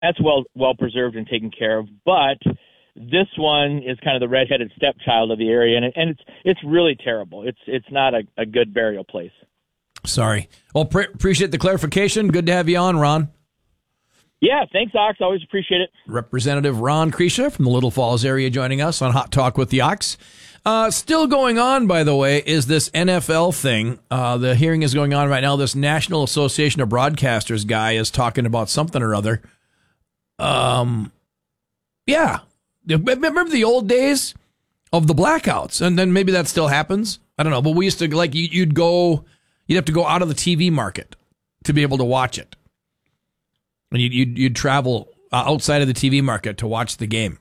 That's well preserved and taken care of. But this one is kind of the redheaded stepchild of the area, and it's really terrible. It's not a good burial place. Sorry. Well, appreciate the clarification. Good to have you on, Ron. Yeah, thanks, Ox. Always appreciate it. Representative Ron Krisha from the Little Falls area joining us on Hot Talk with the Ox. Still going on, by the way, is this NFL thing. The hearing is going on right now. This National Association of Broadcasters guy is talking about something or other. Yeah. Remember the old days of the blackouts? And then maybe that still happens. I don't know. But we used to, like, you'd have to go out of the TV market to be able to watch it. And you'd travel outside of the TV market to watch the game.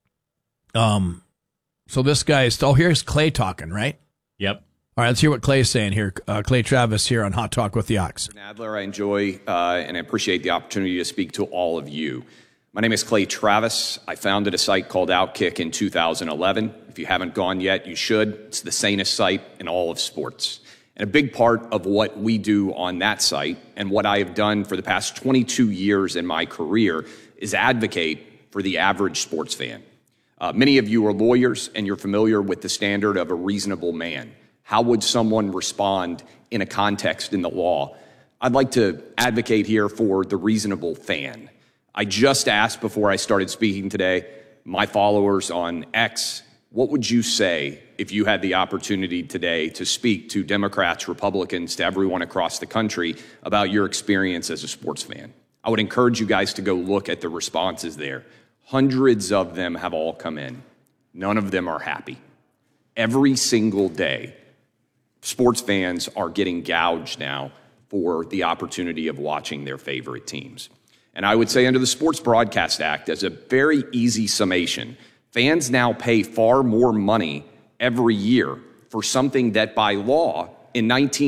So this guy is, here's Clay talking, right? Yep. All right, let's hear what Clay's saying here. Clay Travis here on Hot Talk with the Ox. Nadler, I enjoy and I appreciate the opportunity to speak to all of you. My name is Clay Travis. I founded a site called Outkick in 2011. If you haven't gone yet, you should. It's the sanest site in all of sports. And a big part of what we do on that site and what I have done for the past 22 years in my career is advocate for the average sports fan. Many of you are lawyers and you're familiar with the standard of a reasonable man. How would someone respond in a context in the law? I'd like to advocate here for the reasonable fan. I just asked before I started speaking today, my followers on X, what would you say if you had the opportunity today to speak to Democrats, Republicans, to everyone across the country about your experience as a sports fan? I would encourage you guys to go look at the responses there. Hundreds of them have all come in. None of them are happy. Every single day, sports fans are getting gouged now for the opportunity of watching their favorite teams. And I would say under the Sports Broadcast Act, as a very easy summation, fans now pay far more money every year for something that by law in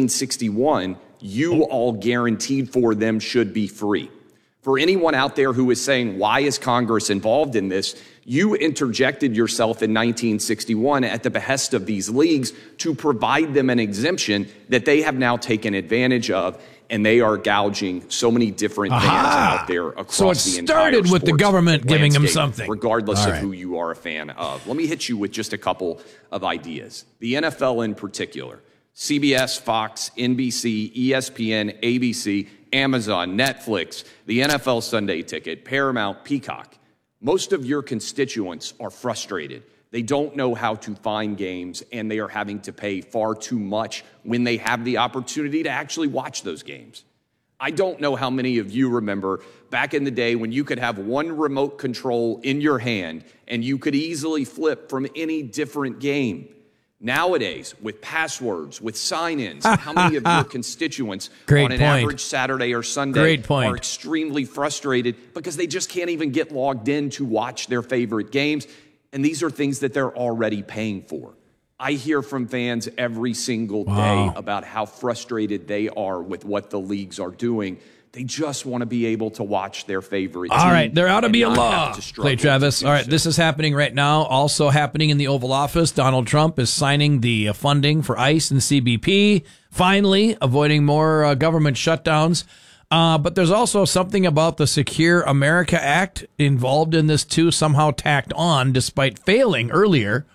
1961, you all guaranteed for them should be free. For anyone out there who is saying, why is Congress involved in this? You interjected yourself in 1961 at the behest of these leagues to provide them an exemption that they have now taken advantage of, and they are gouging so many different fans out there across the entire So it started with the government giving them something. Regardless of who you are a fan of. Let me hit you with just a couple of ideas. The NFL in particular, CBS, Fox, NBC, ESPN, ABC, Amazon, Netflix, the NFL Sunday Ticket, Paramount, Peacock. Most of your constituents are frustrated. They don't know how to find games, and they are having to pay far too much when they have the opportunity to actually watch those games. I don't know how many of you remember back in the day when you could have one remote control in your hand and you could easily flip from any different game. Nowadays, with passwords, with sign-ins, how many of your constituents on an average Saturday or Sunday are extremely frustrated because they just can't even get logged in to watch their favorite games? And these are things that they're already paying for. I hear from fans every single day about how frustrated they are with what the leagues are doing. They just want to be able to watch their favorite team. All right, there ought to be a law, Clay Travis. All right, this is happening right now. Also happening in the Oval Office, Donald Trump is signing the funding for ICE and CBP, finally avoiding more government shutdowns. But there's also something about the Secure America Act involved in this, too, somehow tacked on despite failing earlier.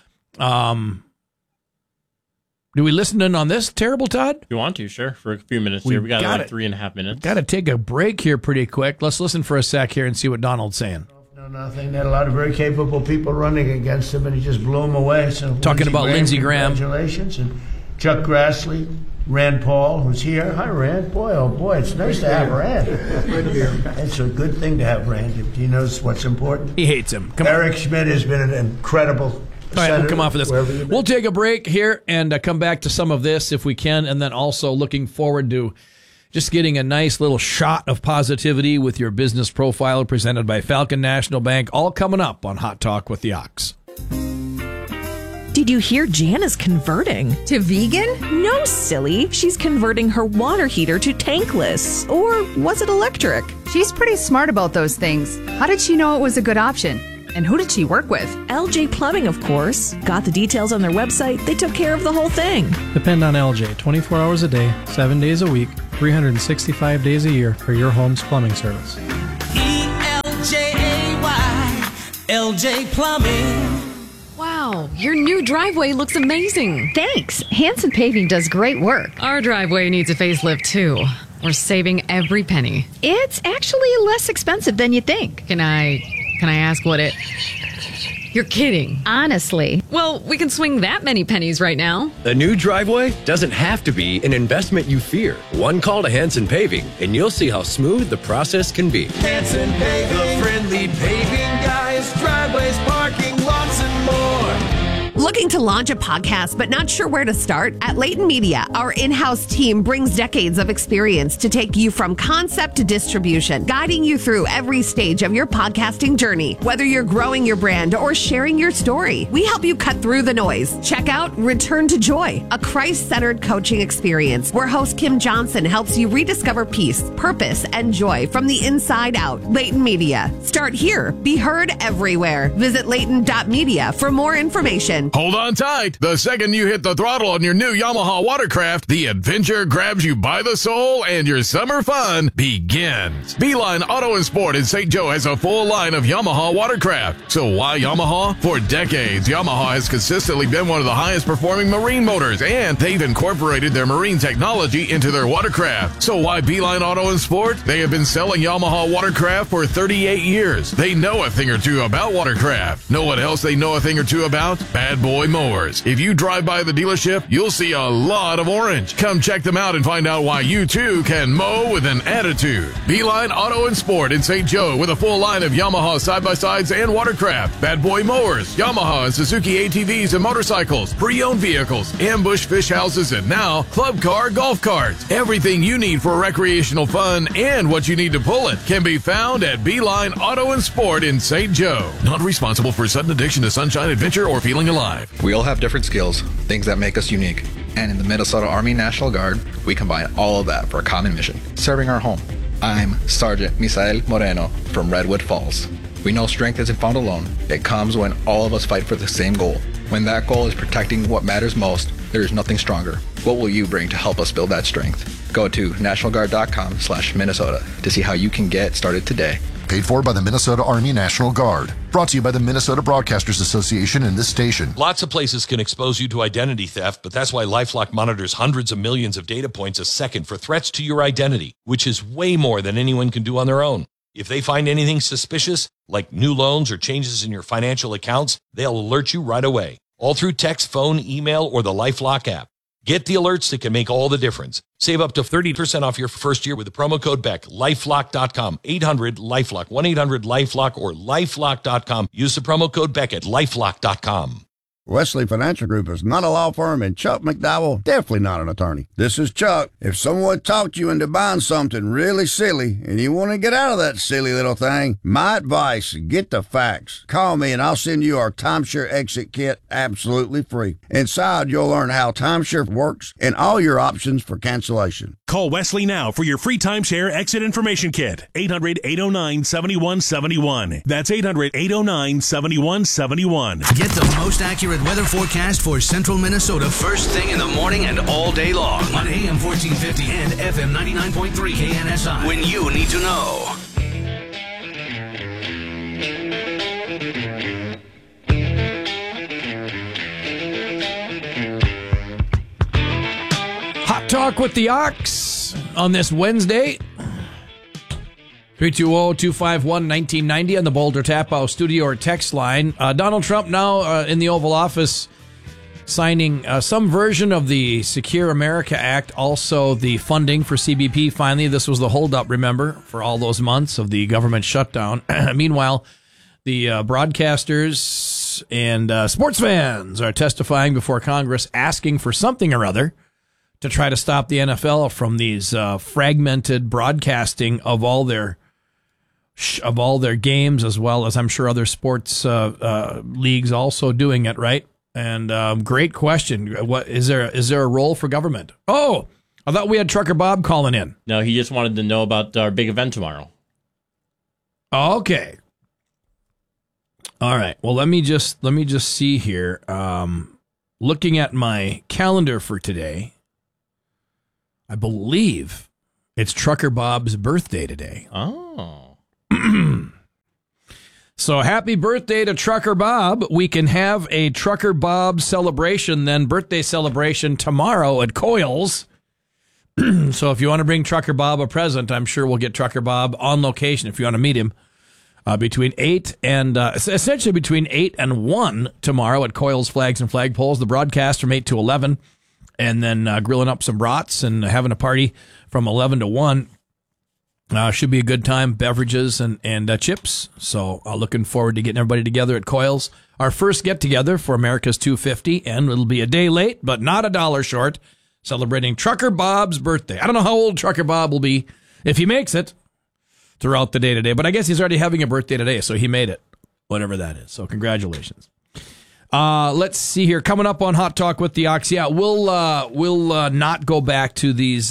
Do we listen in on this, Terrible Todd? If you want to, sure, for a few minutes here. We got like 3.5 minutes. Got to take a break here pretty quick. Let's listen for a sec here and see what Donald's saying. No, nothing. They had a lot of very capable people running against him, and he just blew them away. So talking about Lindsey Graham. Congratulations. And Chuck Grassley, Rand Paul, who's here. Hi, Rand. Boy, oh boy, it's nice to have Rand. It's a good thing to have Rand. He knows what's important. He hates him. Eric Schmidt has been an incredible All right, we'll come off of this. We'll take a break here and come back to some of this if we can, and then also looking forward to just getting a nice little shot of positivity with your business profile presented by Falcon National Bank, all coming up on Hot Talk with the Ox. Did you hear Jan is converting? To vegan? No, silly. She's converting her water heater to tankless. Or was it electric? She's pretty smart about those things. How did she know it was a good option? And who did she work with? LJ Plumbing, of course. Got the details on their website. They took care of the whole thing. Depend on LJ 24 hours a day, 7 days a week, 365 days a year for your home's plumbing service. LJ Plumbing. Wow, your new driveway looks amazing. Thanks. Hanson Paving does great work. Our driveway needs a facelift, too. We're saving every penny. It's actually less expensive than you think. Can I ask what it... You're kidding. Honestly. Well, we can swing that many pennies right now. A new driveway doesn't have to be an investment you fear. One call to Hanson Paving, and you'll see how smooth the process can be. Hanson Paving, the friendly paving guys, driveways, parking, lots and more. Looking to launch a podcast but not sure where to start? At Leighton Media, our in-house team brings decades of experience to take you from concept to distribution, guiding you through every stage of your podcasting journey. Whether you're growing your brand or sharing your story, we help you cut through the noise. Check out Return to Joy, a Christ-centered coaching experience where host Kim Johnson helps you rediscover peace, purpose, and joy from the inside out. Leighton Media. Start here. Be heard everywhere. Visit Leighton.media for more information. Hold on tight. The second you hit the throttle on your new Yamaha watercraft, the adventure grabs you by the soul and your summer fun begins. Beeline Auto and Sport in St. Joe has a full line of Yamaha watercraft. So why Yamaha? For decades, Yamaha has consistently been one of the highest performing marine motors, and they've incorporated their marine technology into their watercraft. So why Beeline Auto and Sport? They have been selling Yamaha watercraft for 38 years. They know a thing or two about watercraft. Know what else they know a thing or two about? Bad Boy Mowers. If you drive by the dealership, you'll see a lot of orange. Come check them out and find out why you too can mow with an attitude. Beeline Auto and Sport in St. Joe with a full line of Yamaha side-by-sides and watercraft, Bad Boy Mowers, Yamaha and Suzuki ATVs and motorcycles, pre-owned vehicles, ambush fish houses, and now club car golf carts. Everything you need for recreational fun and what you need to pull it can be found at Beeline Auto and Sport in St. Joe. Not responsible for sudden addiction to sunshine, adventure, or feeling alive. We all have different skills, things that make us unique. And in the Minnesota Army National Guard, we combine all of that for a common mission, serving our home. I'm Sergeant Misael Moreno from Redwood Falls. We know strength isn't found alone. It comes when all of us fight for the same goal. When that goal is protecting what matters most, there is nothing stronger. What will you bring to help us build that strength? Go to nationalguard.com/Minnesota to see how you can get started today. Paid for by the Minnesota Army National Guard. Brought to you by the Minnesota Broadcasters Association and this station. Lots of places can expose you to identity theft, but that's why LifeLock monitors hundreds of millions of data points a second for threats to your identity, which is way more than anyone can do on their own. If they find anything suspicious, like new loans or changes in your financial accounts, they'll alert you right away, all through text, phone, email, or the LifeLock app. Get the alerts that can make all the difference. Save up to 30% off your first year with the promo code BECK. LifeLock.com. 800-LifeLock. 1-800-LifeLock or LifeLock.com. Use the promo code BECK at LifeLock.com. Wesley Financial Group is not a law firm, and Chuck McDowell definitely not an attorney. This is Chuck. If someone talked you into buying something really silly and you want to get out of that silly little thing, my advice, get the facts. Call me and I'll send you our timeshare exit kit absolutely free. Inside, you'll learn how timeshare works and all your options for cancellation. Call Wesley now for your free timeshare exit information kit. 800-809-7171. That's 800-809-7171. Get the most accurate weather forecast for central Minnesota first thing in the morning and all day long on AM 1450 and FM 99.3 KNSI. When you need to know. Hot Talk with the Ox on this Wednesday. 320-251-1990 on the Boulder Tap House studio or text line. Donald Trump now in the Oval Office signing some version of the Secure America Act, also the funding for CBP. Finally, this was the holdup, remember, for all those months of the government shutdown. Meanwhile, the broadcasters and sports fans are testifying before Congress asking for something or other to try to stop the NFL from these fragmented broadcasting of all their games, as well as I'm sure other sports leagues also doing it, right? And great question. What is there a role for government? Oh, I thought we had Trucker Bob calling in. No, he just wanted to know about our big event tomorrow. Okay. All right. Well, let me just see here. Looking at my calendar for today, I believe it's Trucker Bob's birthday today. Oh. So happy birthday to Trucker Bob. We can have a Trucker Bob celebration, then birthday celebration tomorrow at Coyle's. So if you want to bring Trucker Bob a present, I'm sure we'll get Trucker Bob on location if you want to meet him between 8 and 1 tomorrow at Coyle's Flags and Flagpoles. The broadcast from 8 to 11, and then grilling up some brats and having a party from 11 to 1. Should be a good time, beverages and chips. So looking forward to getting everybody together at Coyle's. Our first get-together for America's 250, and it'll be a day late, but not a dollar short, celebrating Trucker Bob's birthday. I don't know how old Trucker Bob will be if he makes it throughout the day today, but I guess he's already having a birthday today, so he made it, whatever that is. So congratulations. Let's see here. Coming up on Hot Talk with the Ox, we'll not go back to these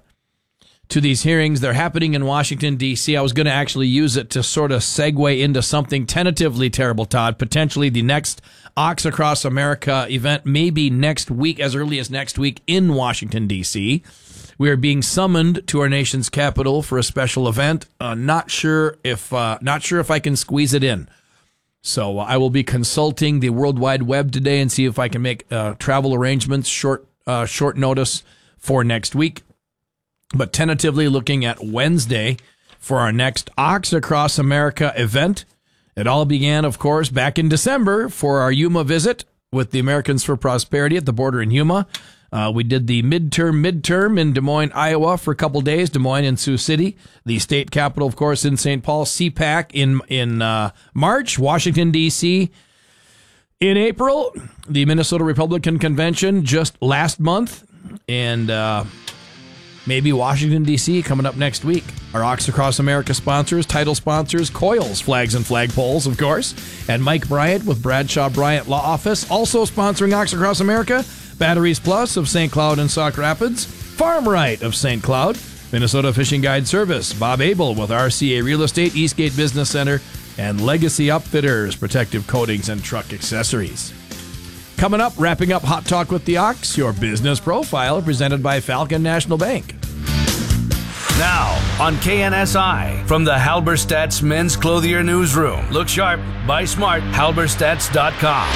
hearings. They're happening in Washington, D.C. I was going to actually use it to sort of segue into something tentatively terrible, Todd. Potentially the next Ox Across America event, maybe next week, as early as next week in Washington, D.C. We are being summoned to our nation's capital for a special event. Not sure if I can squeeze it in. So I will be consulting the World Wide Web today and see if I can make travel arrangements short notice for next week. But tentatively looking at Wednesday for our next Ox Across America event. It all began, of course, back in December for our Yuma visit with the Americans for Prosperity at the border in Yuma. We did the midterm in Des Moines, Iowa for a couple days, Des Moines and Sioux City. The state capital, of course, in St. Paul, CPAC in March, Washington, D.C. in April, the Minnesota Republican Convention just last month, and maybe Washington, D.C. coming up next week. Our Ox Across America sponsors, title sponsors, Coyle's Flags and Flagpoles, of course, and Mike Bryant with Bradshaw Bryant Law Office, also sponsoring Ox Across America, Batteries Plus of St. Cloud and Sauk Rapids, Farm Right of St. Cloud, Minnesota Fishing Guide Service, Bob Abel with RCA Real Estate, Eastgate Business Center, and Legacy Upfitters, protective coatings and truck accessories. Coming up, wrapping up Hot Talk with the Ox, your business profile presented by Falcon National Bank. Now, on KNSI, from the Halberstadt's Men's Clothier Newsroom. Look sharp, buy smart, halberstadts.com.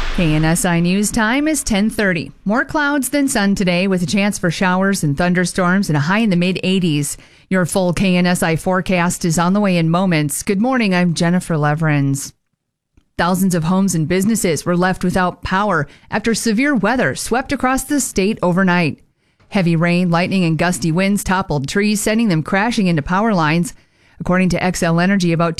KNSI News Time is 10:30. More clouds than sun today with a chance for showers and thunderstorms and a high in the mid-80s. Your full KNSI forecast is on the way in moments. Good morning, I'm Jennifer Leverins. Thousands of homes and businesses were left without power after severe weather swept across the state overnight. Heavy rain, lightning, and gusty winds toppled trees, sending them crashing into power lines. According to XL Energy, about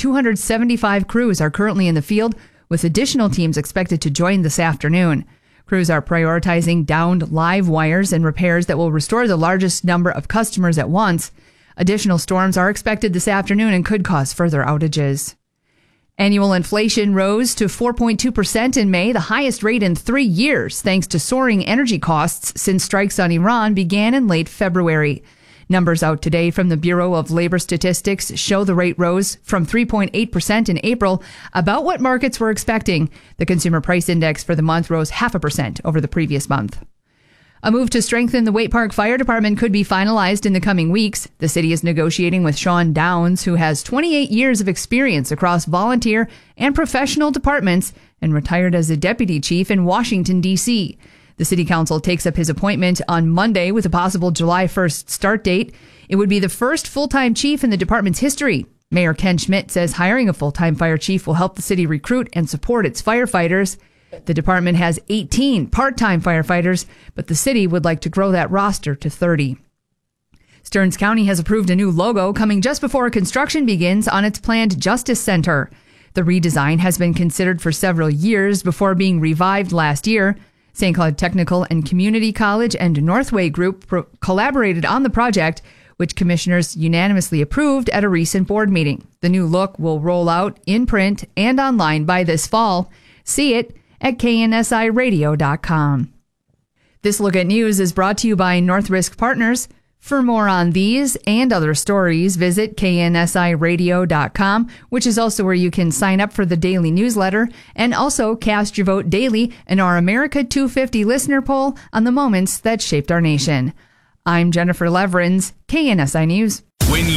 275 crews are currently in the field, with additional teams expected to join this afternoon. Crews are prioritizing downed live wires and repairs that will restore the largest number of customers at once. Additional storms are expected this afternoon and could cause further outages. Annual inflation rose to 4.2% in May, the highest rate in 3 years, thanks to soaring energy costs since strikes on Iran began in late February. Numbers out today from the Bureau of Labor Statistics show the rate rose from 3.8% in April, about what markets were expecting. The Consumer Price Index for the month rose 0.5% over the previous month. A move to strengthen the Waite Park Fire Department could be finalized in the coming weeks. The city is negotiating with Sean Downs, who has 28 years of experience across volunteer and professional departments and retired as a deputy chief in Washington, D.C. The city council takes up his appointment on Monday with a possible July 1st start date. It would be the first full-time chief in the department's history. Mayor Ken Schmidt says hiring a full-time fire chief will help the city recruit and support its firefighters. The department has 18 part-time firefighters, but the city would like to grow that roster to 30. Stearns County has approved a new logo coming just before construction begins on its planned Justice Center. The redesign has been considered for several years before being revived last year. St. Cloud Technical and Community College and Northway Group collaborated on the project, which commissioners unanimously approved at a recent board meeting. The new look will roll out in print and online by this fall. See it at KNSIRadio.com. This Look at News is brought to you by North Risk Partners. For more on these and other stories, visit KNSIRadio.com, which is also where you can sign up for the daily newsletter and also cast your vote daily in our America 250 listener poll on the moments that shaped our nation. I'm Jennifer Leverins, KNSI News. When you need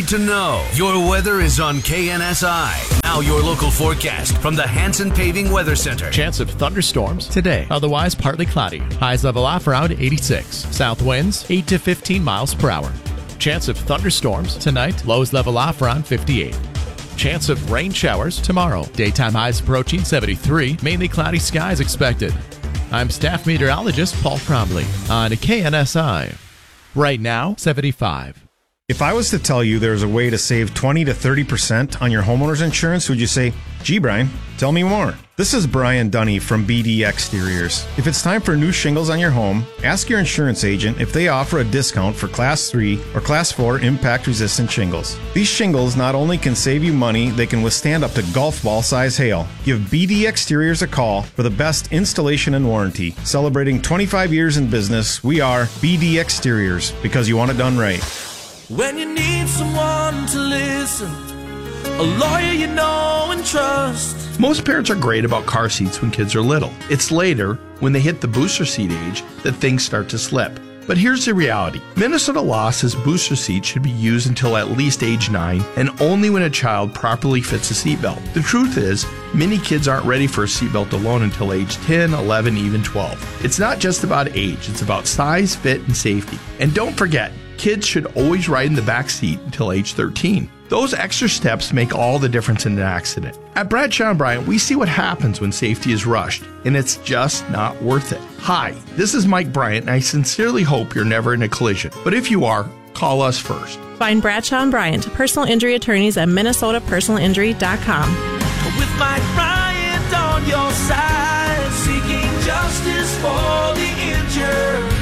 need to know. Your weather is on KNSI. Now your local forecast from the Hanson Paving Weather Center. Chance of thunderstorms today. Otherwise partly cloudy. Highs level off around 86. South winds 8 to 15 miles per hour. Chance of thunderstorms tonight. Lows level off around 58. Chance of rain showers tomorrow. Daytime highs approaching 73. Mainly cloudy skies expected. I'm staff meteorologist Paul Cromley on KNSI. Right now, 75. If I was to tell you there's a way to save 20 to 30% on your homeowner's insurance, would you say, gee, Brian, tell me more? This is Brian Dunny from BD Exteriors. If it's time for new shingles on your home, ask your insurance agent if they offer a discount for Class 3 or Class 4 impact-resistant shingles. These shingles not only can save you money, they can withstand up to golf ball size hail. Give BD Exteriors a call for the best installation and warranty. Celebrating 25 years in business, we are BD Exteriors, because you want it done right. When you need someone to listen, a lawyer you know and trust. Most parents are great about car seats when kids are little. It's later, when they hit the booster seat age, that things start to slip. But here's the reality. Minnesota law says booster seats should be used until at least age 9 and only when a child properly fits a seatbelt. The truth is, many kids aren't ready for a seatbelt alone until age 10, 11, even 12. It's not just about age, it's about size, fit, and safety. And don't forget, kids should always ride in the back seat until age 13. Those extra steps make all the difference in an accident. At Bradshaw & Bryant, we see what happens when safety is rushed, and it's just not worth it. Hi, this is Mike Bryant, and I sincerely hope you're never in a collision. But if you are, call us first. Find Bradshaw & Bryant, personal injury attorneys at minnesotapersonalinjury.com. With Mike Bryant on your side, seeking justice for the injured.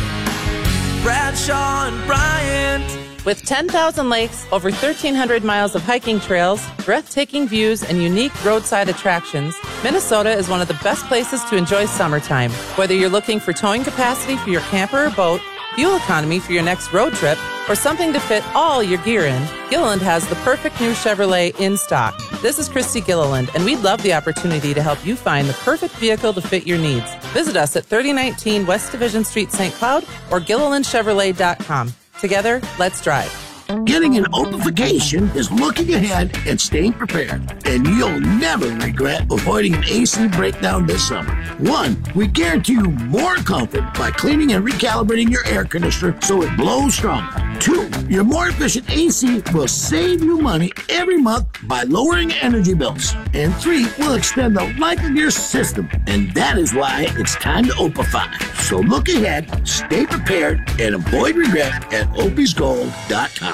Bradshaw & Bryant. With 10,000 lakes, over 1,300 miles of hiking trails, breathtaking views, and unique roadside attractions, Minnesota is one of the best places to enjoy summertime. Whether you're looking for towing capacity for your camper or boat, fuel economy for your next road trip, or something to fit all your gear in, Gilliland has the perfect new Chevrolet in stock. This is Christy Gilliland, and we'd love the opportunity to help you find the perfect vehicle to fit your needs. Visit us at 3019 West Division Street, St. Cloud, or GillilandChevrolet.com. Together, let's drive. Getting an Opification is looking ahead and staying prepared, and you'll never regret avoiding an AC breakdown this summer. 1, we guarantee you more comfort by cleaning and recalibrating your air conditioner so it blows stronger. 2, your more efficient AC will save you money every month by lowering energy bills. And 3, will extend the life of your system, and that is why it's time to Opify. So look ahead, stay prepared, and avoid regret at opisgold.com.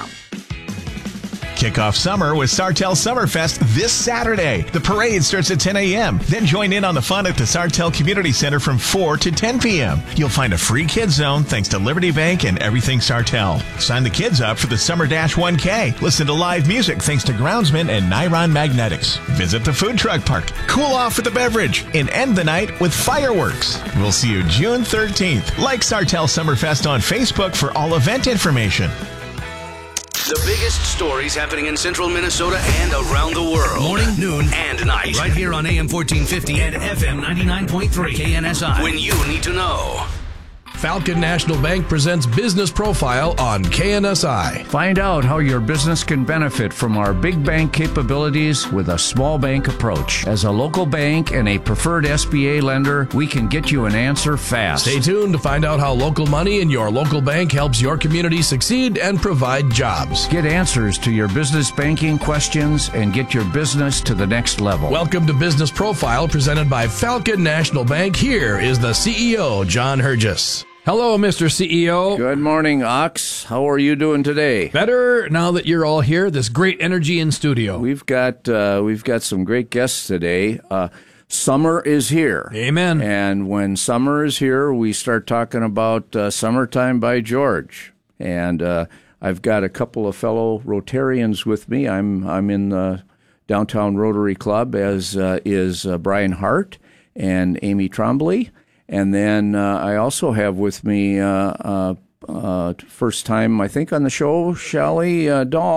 Kick off summer with Sartell Summerfest this Saturday. The parade starts at 10 a.m. Then join in on the fun at the Sartell Community Center from 4 to 10 p.m. You'll find a free kids zone thanks to Liberty Bank and Everything Sartell. Sign the kids up for the Summer Dash 1K. Listen to live music thanks to Groundsman and Niron Magnetics. Visit the food truck park. Cool off with a beverage and end the night with fireworks. We'll see you June 13th. Like Sartell Summerfest on Facebook for all event information. The biggest stories happening in central Minnesota and around the world. Morning, noon, and night. Right here on AM 1450 and FM 99.3 KNSI. When you need to know. Falcon National Bank presents Business Profile on KNSI. Find out how your business can benefit from our big bank capabilities with a small bank approach. As a local bank and a preferred SBA lender, we can get you an answer fast. Stay tuned to find out how local money in your local bank helps your community succeed and provide jobs. Get answers to your business banking questions and get your business to the next level. Welcome to Business Profile presented by Falcon National Bank. Here is the CEO, John Hergis. Hello, Mr. CEO. Good morning, Ox. How are you doing today? Better now that you're all here. This great energy in studio. We've got some great guests today. Summer is here. Amen. And when summer is here, we start talking about Summertime by George. And I've got a couple of fellow Rotarians with me. I'm in the Downtown Rotary Club, as is Brian Hart and Amy Trombley. And then I also have with me, first time, I think, on the show, Shelley Dahl,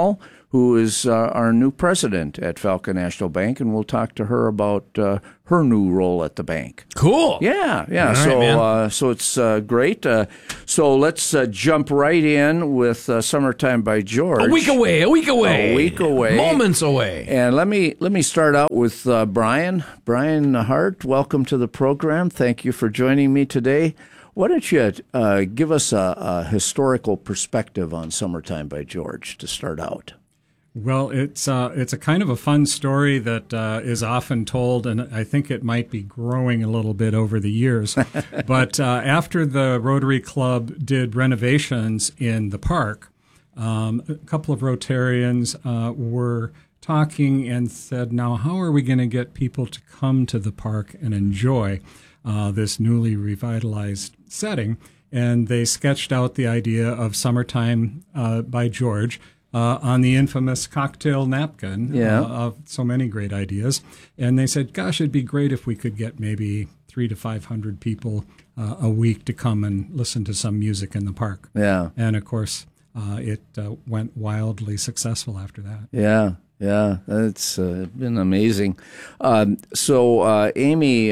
who is our new president at Falcon National Bank, and we'll talk to her about her new role at the bank. Cool. Yeah. All right, So it's great. So let's jump right in with "Summertime" by George. A week away. Moments away. And let me start out with Brian. Brian Hart, welcome to the program. Thank you for joining me today. Why don't you give us a historical perspective on "Summertime" by George to start out? Well, it's a kind of a fun story that is often told, and I think it might be growing a little bit over the years. But after the Rotary Club did renovations in the park, a couple of Rotarians were talking and said, now, how are we going to get people to come to the park and enjoy this newly revitalized setting? And they sketched out the idea of "Summertime" by George, on the infamous cocktail napkin of so many great ideas. And they said, gosh, it'd be great if we could get maybe 300 to 500 people a week to come and listen to some music in the park. Yeah. And, of course, it went wildly successful after that. Yeah. It's been amazing. So, Amy,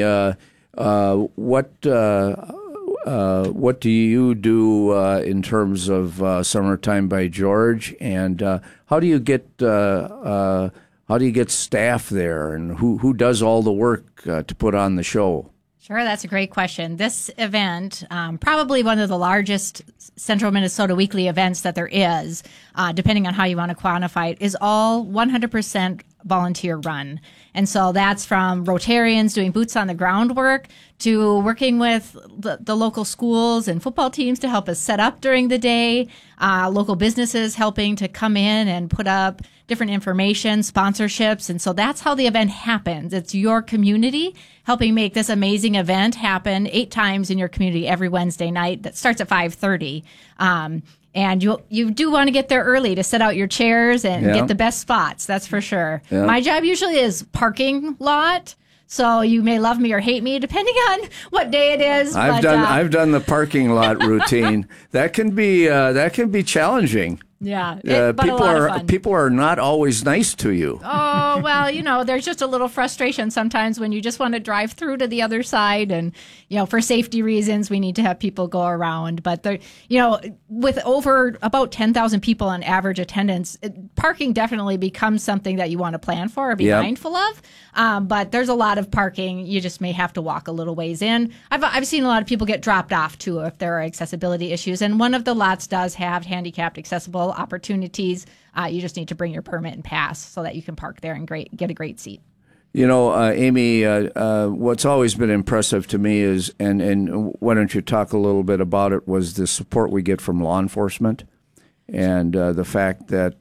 what do you do in terms of "Summertime" by George, and how do you get staff there, and who does all the work to put on the show? Sure, that's a great question. This event, probably one of the largest Central Minnesota weekly events that there is, depending on how you want to quantify it, is all 100% volunteer run. And so that's from Rotarians doing boots on the ground work to working with the local schools and football teams to help us set up during the day, local businesses helping to come in and put up different information, sponsorships. And so that's how the event happens. It's your community helping make this amazing event happen 8 times in your community every Wednesday night. That starts at 5:30. And you do want to get there early to set out your chairs and get the best spots. That's for sure. Yeah. My job usually is parking lot. So you may love me or hate me, depending on what day it is. I've done the parking lot routine. That can be challenging. Yeah, but a lot of fun. People are not always nice to you. Oh, well, there's just a little frustration sometimes when you just want to drive through to the other side, and for safety reasons, we need to have people go around. But with over about 10,000 people on average attendance, parking definitely becomes something that you want to plan for or be mindful of. But there's a lot of parking. You just may have to walk a little ways in. I've seen a lot of people get dropped off too if there are accessibility issues, and one of the lots does have handicapped accessible opportunities. You just need to bring your permit and pass so that you can park there and get a great seat. Amy, what's always been impressive to me is, and why don't you talk a little bit about it, was the support we get from law enforcement, and the fact that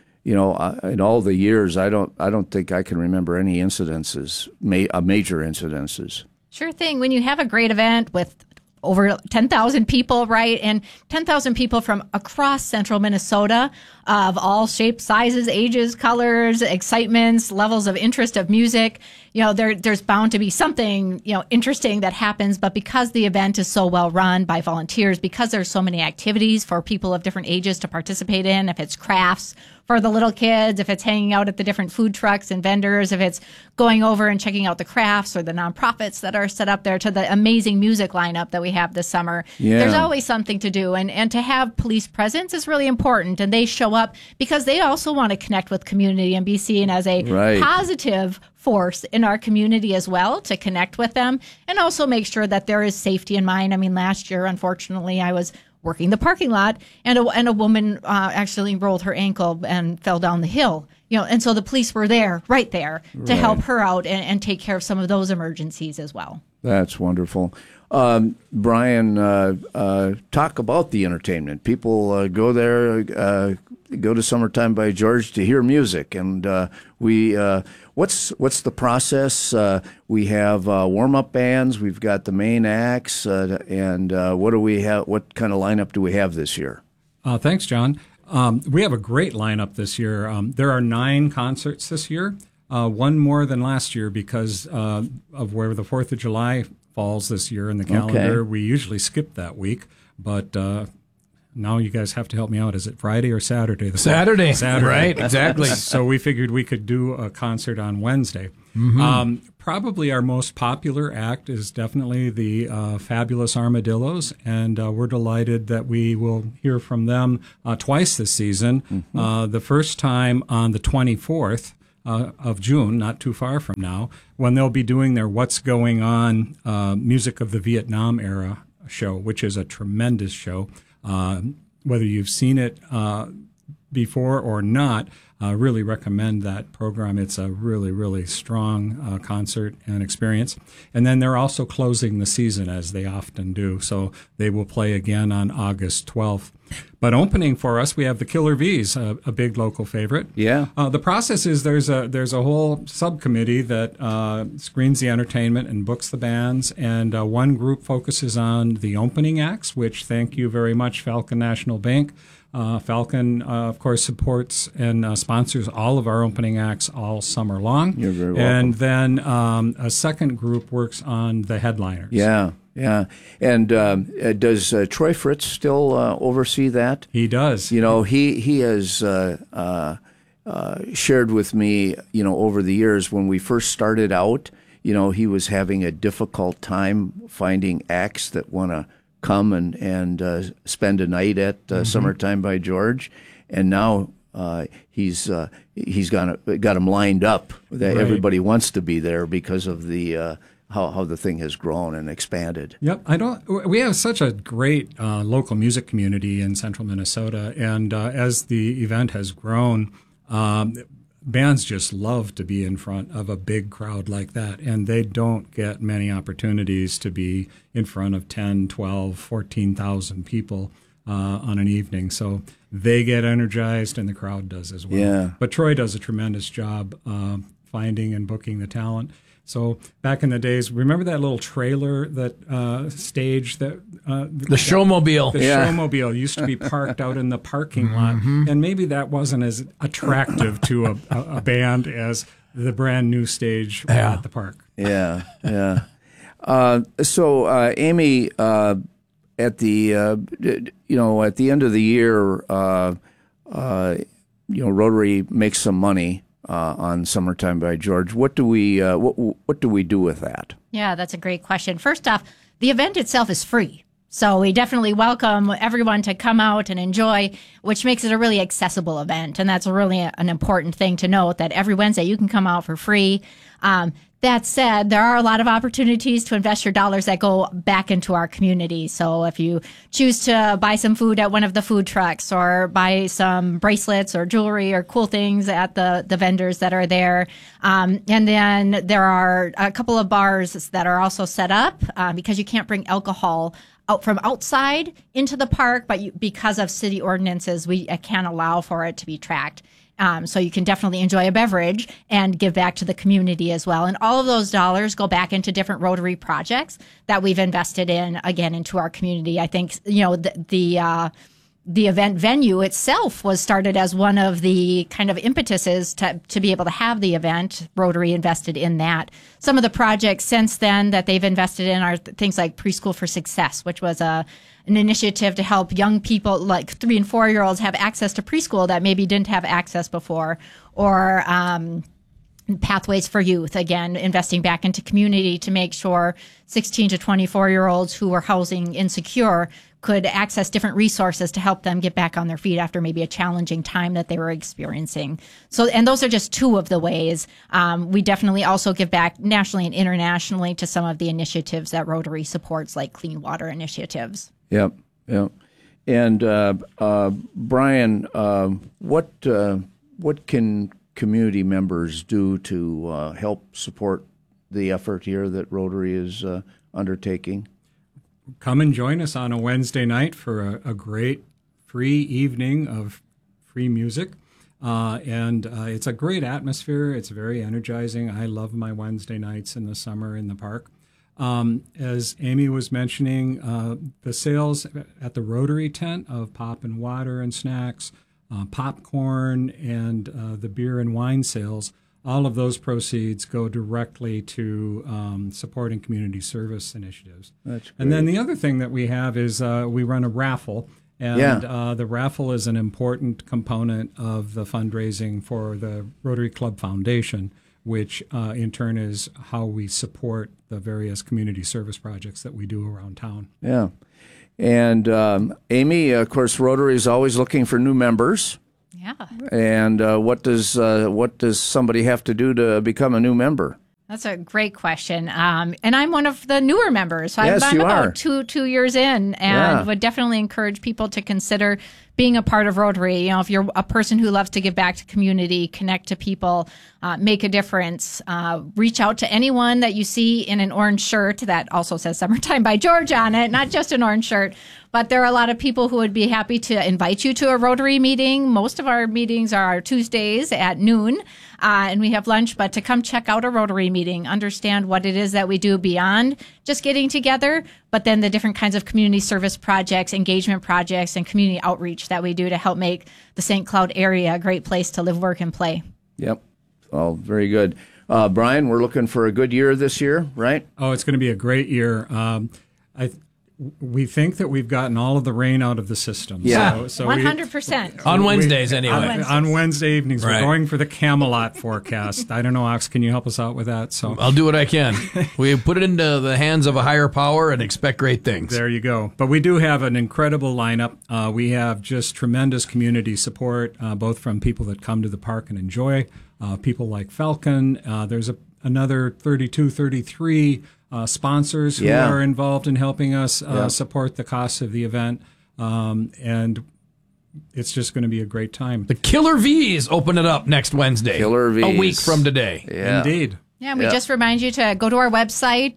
in all the years, I don't think I can remember any incidences, major incidences. Sure thing. When you have a great event with over 10,000 people, right? And 10,000 people from across central Minnesota of all shapes, sizes, ages, colors, excitements, levels of interest of music. There's bound to be something, interesting that happens. But because the event is so well run by volunteers, because there's so many activities for people of different ages to participate in, if it's crafts for the little kids, if it's hanging out at the different food trucks and vendors, if it's going over and checking out the crafts or the nonprofits that are set up there, to the amazing music lineup that we have this summer. Yeah. There's always something to do. And to have police presence is really important. And they show up because they also want to connect with community and be seen as a positive force in our community as well, to connect with them and also make sure that there is safety in mind. I mean, last year, unfortunately, I was working the parking lot, and a woman actually rolled her ankle and fell down the hill. And so the police were there, right there, to help her out and take care of some of those emergencies as well. That's wonderful. Brian, talk about the entertainment. People go there, go to Summertime by George to hear music, and what's the process? We have warm-up bands. We've got the main acts, and what do we have? What kind of lineup do we have this year? Thanks, John. We have a great lineup this year. There are 9 concerts this year, one more than last year because of where the 4th of July falls this year in the calendar. Okay. We usually skip that week, but now you guys have to help me out. Is it Friday or Saturday? Saturday, Saturday. right? Exactly. So we figured we could do a concert on Wednesday. Probably our most popular act is definitely the Fabulous Armadillos, and we're delighted that we will hear from them twice this season. The first time on the 24th of June, not too far from now, when they'll be doing their What's Going On Music of the Vietnam Era show, which is a tremendous show. Whether you've seen it before or not, really recommend that program. It's a really, really strong concert and experience. And then they're also closing the season, as they often do. So they will play again on August 12th. But opening for us, we have the Killer Bees, a big local favorite. Yeah. The process is there's a whole subcommittee that screens the entertainment and books the bands, and one group focuses on the opening acts, which, thank you very much, Falcon National Bank. Falcon, of course, supports and sponsors all of our opening acts all summer long. You're very welcome. And then a second group works on the headliners. Yeah. And does Troy Fritz still oversee that? He does. You know, he has shared with me, you know, over the years when we first started out, you know, he was having a difficult time finding acts that want to come and spend a night at Summertime by George, and now he's got them lined up that everybody wants to be there because of the how the thing has grown and expanded. Yep, we have such a great local music community in central Minnesota, and as the event has grown, bands just love to be in front of a big crowd like that, and they don't get many opportunities to be in front of 10, 12, 14,000 people on an evening. So they get energized, and the crowd does as well. Yeah. But Troy does a tremendous job finding and booking the talent. So back in the days, remember that little trailer, that stage, that the showmobile. The showmobile used to be parked out in the parking lot, and maybe that wasn't as attractive to a band as the brand new stage at the park. Yeah. So Amy, at the at the end of the year, Rotary makes some money on Summertime by George. What do we do with that? Yeah, that's a great question. First off, the event itself is free. So we definitely welcome everyone to come out and enjoy, which makes it a really accessible event. And that's really an important thing to note, that every Wednesday you can come out for free. That said, there are a lot of opportunities to invest your dollars that go back into our community. So if you choose to buy some food at one of the food trucks, or buy some bracelets or jewelry or cool things at the vendors that are there. And then there are a couple of bars that are also set up because you can't bring alcohol out from outside into the park, but because of city ordinances, we can't allow for it to be tracked. So you can definitely enjoy a beverage and give back to the community as well. And all of those dollars go back into different Rotary projects that we've invested in, again, into our community. I think, the event venue itself was started as one of the kind of impetuses to be able to have the event. Rotary invested in that. Some of the projects since then that they've invested in are things like Preschool for Success, which was an initiative to help young people, like 3 and 4 year olds, have access to preschool that maybe didn't have access before, or Pathways for Youth, again, investing back into community to make sure 16 to 24 year olds who were housing insecure could access different resources to help them get back on their feet after maybe a challenging time that they were experiencing. So, and those are just two of the ways. We definitely also give back nationally and internationally to some of the initiatives that Rotary supports, like clean water initiatives. Yep. And Brian, what can community members do to help support the effort here that Rotary is undertaking? Come and join us on a Wednesday night for a great free evening of free music. And it's a great atmosphere. It's very energizing. I love my Wednesday nights in the summer in the park. As Amy was mentioning, the sales at the Rotary tent of pop and water and snacks, popcorn, and the beer and wine sales, all of those proceeds go directly to supporting community service initiatives. That's great. And then the other thing that we have is we run a raffle, And the raffle is an important component of the fundraising for the Rotary Club Foundation, which in turn is how we support the various community service projects that we do around town. Yeah. And Amy, of course, Rotary is always looking for new members. Yeah. And what does somebody have to do to become a new member? That's a great question. And I'm one of the newer members. So Yes, I'm you about are. two years in, and would definitely encourage people to consider being a part of Rotary. You know, if you're a person who loves to give back to community, connect to people, make a difference, reach out to anyone that you see in an orange shirt that also says Summertime by George on it, not just an orange shirt. But there are a lot of people who would be happy to invite you to a Rotary meeting. Most of our meetings are Tuesdays at noon, and we have lunch. But to come check out a Rotary meeting, understand what it is that we do beyond just getting together, but then the different kinds of community service projects, engagement projects, and community outreach that we do to help make the St. Cloud area a great place to live, work, and play. Yep. Oh, very good. Brian, we're looking for a good year this year, right? Oh, it's going to be a great year. We think that we've gotten all of the rain out of the system. Yeah. So 100%. On Wednesdays, anyway. On Wednesday evenings. Right. We're going for the Camelot forecast. I don't know, Ox, can you help us out with that? So I'll do what I can. We put it into the hands of a higher power and expect great things. There you go. But we do have an incredible lineup. We have just tremendous community support, both from people that come to the park and enjoy, people like Falcon. There's another 33 sponsors who are involved in helping us support the costs of the event. And it's just going to be a great time. The Killer V's open it up next Wednesday. Killer V's. A week from today. Yeah. Indeed. Yeah, we just remind you to go to our website,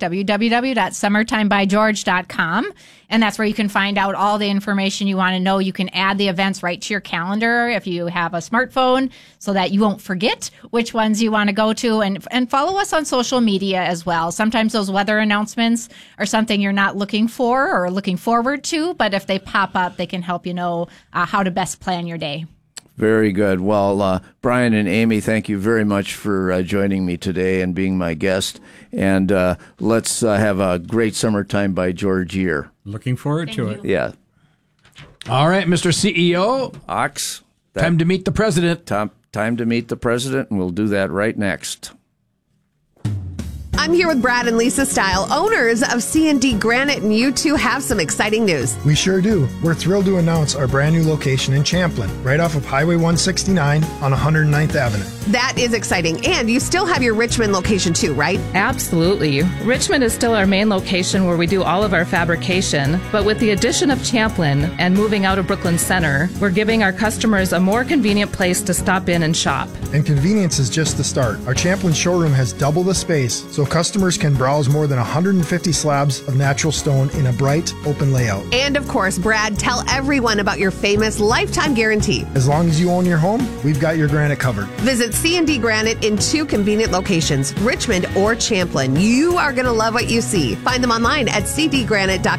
www.summertimebygeorge.com, and that's where you can find out all the information you want to know. You can add the events right to your calendar if you have a smartphone so that you won't forget which ones you want to go to, and follow us on social media as well. Sometimes those weather announcements are something you're not looking for or looking forward to, but if they pop up, they can help you know how to best plan your day. Very good. Well, Brian and Amy, thank you very much for joining me today and being my guest. And let's have a great Summertime by George year. Looking forward to it. Yeah. All right, Mr. CEO. Ox. Time to meet the president. Time to meet the president, and we'll do that right next. I'm here with Brad and Lisa Style, owners of C&D Granite, and you two have some exciting news. We sure do. We're thrilled to announce our brand new location in Champlin, right off of Highway 169 on 109th Avenue. That is exciting. And you still have your Richmond location too, right? Absolutely. Richmond is still our main location where we do all of our fabrication, but with the addition of Champlin and moving out of Brooklyn Center, we're giving our customers a more convenient place to stop in and shop. And convenience is just the start. Our Champlin showroom has double the space, so customers can browse more than 150 slabs of natural stone in a bright, open layout. And of course, Brad, tell everyone about your famous lifetime guarantee. As long as you own your home, we've got your granite covered. Visit C&D Granite in 2 convenient locations, Richmond or Champlin. You are going to love what you see. Find them online at cdgranite.com.